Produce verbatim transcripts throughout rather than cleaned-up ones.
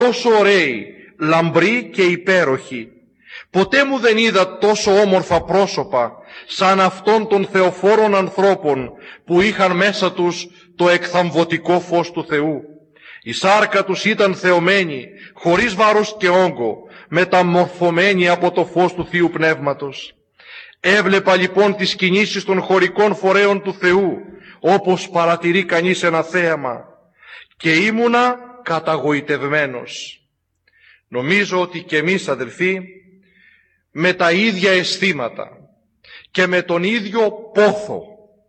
τόσο ωραίοι, λαμπροί και υπέροχοι. Ποτέ μου δεν είδα τόσο όμορφα πρόσωπα σαν αυτών των θεοφόρων ανθρώπων που είχαν μέσα τους το εκθαμβωτικό φως του Θεού. Η σάρκα τους ήταν θεωμένη, χωρίς βάρος και όγκο, μεταμορφωμένη από το φως του Θείου Πνεύματος. Έβλεπα λοιπόν τις κινήσεις των χωρικών φορέων του Θεού, όπως παρατηρεί κανείς ένα θέαμα, και ήμουνα καταγοητευμένος. Νομίζω ότι και εμείς, αδελφοί, με τα ίδια αισθήματα και με τον ίδιο πόθο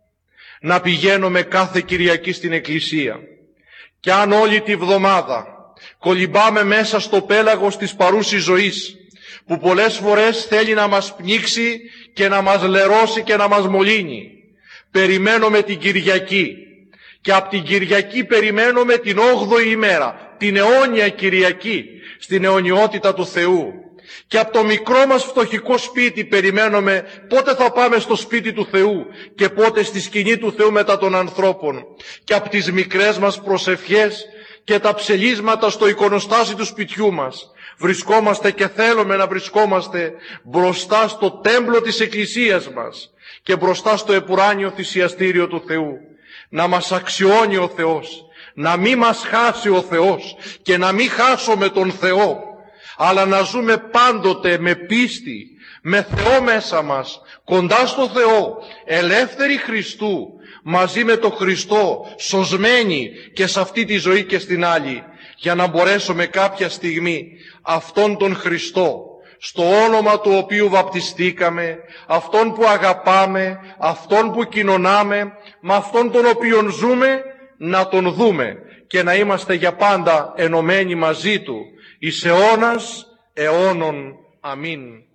να πηγαίνουμε κάθε Κυριακή στην Εκκλησία, και αν όλη τη βδομάδα κολυμπάμε μέσα στο πέλαγος της παρούσης ζωής, που πολλές φορές θέλει να μας πνίξει και να μας λερώσει και να μας μολύνει, περιμένουμε την Κυριακή, και από την Κυριακή περιμένουμε την όγδοη ημέρα, την αιώνια Κυριακή, στην αιωνιότητα του Θεού, και από το μικρό μας φτωχικό σπίτι περιμένουμε πότε θα πάμε στο σπίτι του Θεού και πότε στη σκηνή του Θεού μετά των ανθρώπων, και από τις μικρές μας προσευχές και τα ψελίσματα στο εικονοστάσι του σπιτιού μας βρισκόμαστε και θέλουμε να βρισκόμαστε μπροστά στο τέμπλο της Εκκλησίας μας και μπροστά στο επουράνιο θυσιαστήριο του Θεού. Να μας αξιώνει ο Θεός, να μην μας χάσει ο Θεός και να μην χάσουμε τον Θεό, αλλά να ζούμε πάντοτε με πίστη, με Θεό μέσα μας, κοντά στο Θεό, ελεύθεροι Χριστού, μαζί με τον Χριστό, σωσμένοι και σε αυτή τη ζωή και στην άλλη, για να μπορέσουμε κάποια στιγμή αυτόν τον Χριστό, στο όνομα του οποίου βαπτιστήκαμε, αυτόν που αγαπάμε, αυτόν που κοινωνάμε, με αυτόν τον οποίον ζούμε, να τον δούμε και να είμαστε για πάντα ενωμένοι μαζί του, εις αιώνας αιώνων. Αμήν.